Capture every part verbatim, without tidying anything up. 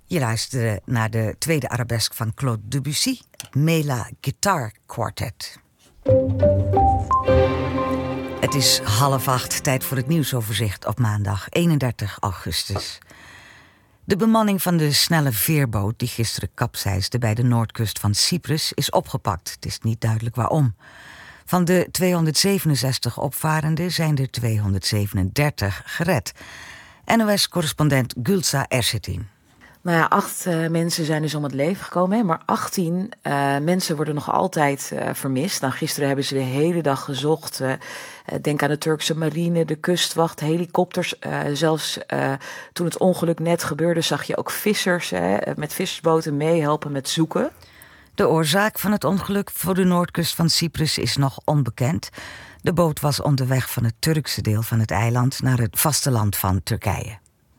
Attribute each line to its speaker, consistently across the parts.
Speaker 1: Je luisterde naar de tweede arabesk van Claude Debussy, Mela Guitar Quartet. Het is half acht, tijd voor het nieuwsoverzicht op maandag eenendertig augustus. De bemanning van de snelle veerboot die gisteren kapseisde bij de noordkust van Cyprus is opgepakt. Het is niet duidelijk waarom. Van de tweehonderdzevenenzestig opvarenden zijn er tweehonderdzevenendertig gered. N O S-correspondent Gülsa Ersetin.
Speaker 2: Nou ja, acht uh, mensen zijn dus om het leven gekomen, hè, maar achttien uh, mensen worden nog altijd uh, vermist. Nou, gisteren hebben ze de hele dag gezocht. Uh, denk aan de Turkse marine, de kustwacht, helikopters. Uh, zelfs uh, toen het ongeluk net gebeurde, zag je ook vissers uh, met vissersboten meehelpen met zoeken.
Speaker 1: De oorzaak van het ongeluk voor de noordkust van Cyprus is nog onbekend. De boot was onderweg van het Turkse deel van het eiland naar het vasteland van Turkije.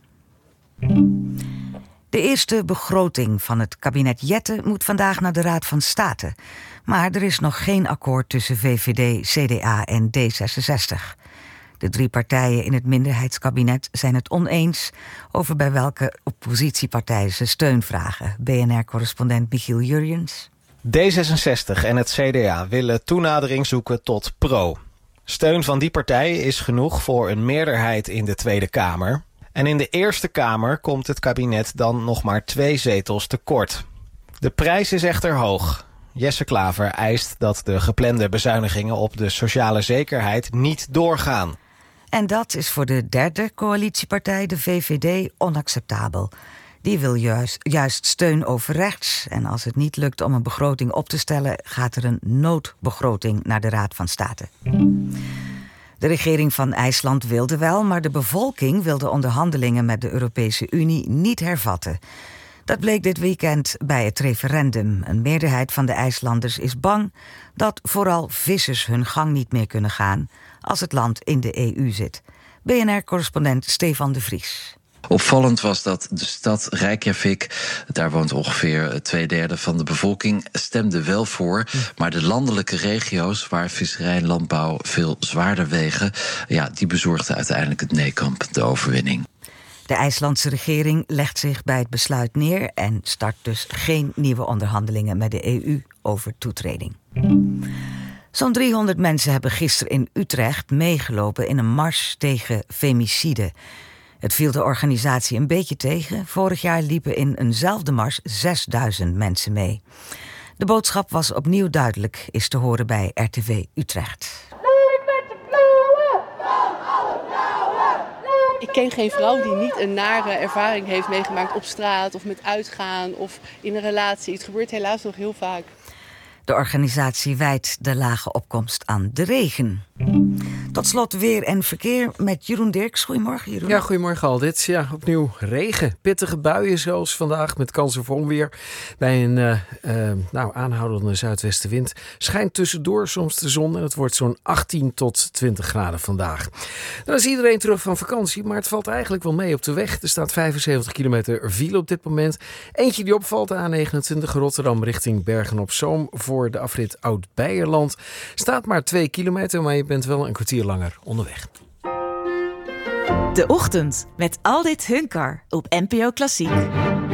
Speaker 1: De eerste begroting van het kabinet Jette moet vandaag naar de Raad van State. Maar er is nog geen akkoord tussen V V D, C D A en D zesenzestig. De drie partijen in het minderheidskabinet zijn het oneens over bij welke oppositiepartijen ze steun vragen. B N R-correspondent Michiel Jurjens.
Speaker 3: D zesenzestig en het C D A willen toenadering zoeken tot pro. Steun van die partijen is genoeg voor een meerderheid in de Tweede Kamer. En in de Eerste Kamer komt het kabinet dan nog maar twee zetels tekort. De prijs is echter hoog. Jesse Klaver eist dat de geplande bezuinigingen op de sociale zekerheid niet doorgaan.
Speaker 1: En dat is voor de derde coalitiepartij, de V V D, onacceptabel. Die wil juist, juist steun over rechts. En als het niet lukt om een begroting op te stellen, gaat er een noodbegroting naar de Raad van State. De regering van IJsland wilde wel, maar de bevolking wil de onderhandelingen met de Europese Unie niet hervatten. Dat bleek dit weekend bij het referendum. Een meerderheid van de IJslanders is bang dat vooral vissers hun gang niet meer kunnen gaan als het land in de E U zit. B N R-correspondent Stefan de Vries.
Speaker 4: Opvallend was dat de stad Reykjavik, daar woont ongeveer twee derde van de bevolking, stemde wel voor. Maar de landelijke regio's, waar visserij en landbouw veel zwaarder wegen, ja, die bezorgden uiteindelijk het nee-kamp de overwinning.
Speaker 1: De IJslandse regering legt zich bij het besluit neer en start dus geen nieuwe onderhandelingen met de E U over toetreding. Zo'n driehonderd mensen hebben gisteren in Utrecht meegelopen in een mars tegen femicide. Het viel de organisatie een beetje tegen. Vorig jaar liepen in eenzelfde mars zesduizend mensen mee. De boodschap was opnieuw duidelijk, is te horen bij R T V Utrecht.
Speaker 5: Ik ken geen vrouw die niet een nare ervaring heeft meegemaakt op straat of met uitgaan of in een relatie. Het gebeurt helaas nog heel vaak.
Speaker 1: De organisatie wijt de lage opkomst aan de regen. Tot slot weer en verkeer met Jeroen Dirks. Goedemorgen, Jeroen.
Speaker 6: Ja, goedemorgen Aldit. Ja, opnieuw regen. Pittige buien zoals vandaag met kans op onweer. Bij een uh, uh, nou, aanhoudende zuidwestenwind schijnt tussendoor soms de zon en het wordt zo'n achttien tot twintig graden vandaag. Dan is iedereen terug van vakantie, maar het valt eigenlijk wel mee op de weg. Er staat vijfenzeventig kilometer file op dit moment. Eentje die opvalt, de A negenentwintig Rotterdam richting Bergen-op-Zoom voor de afrit Oud-Beierland. Staat maar twee kilometer, maar je bent wel een kwartier langer onderweg.
Speaker 7: De Ochtend met Aldit Hunkar op N P O Klassiek.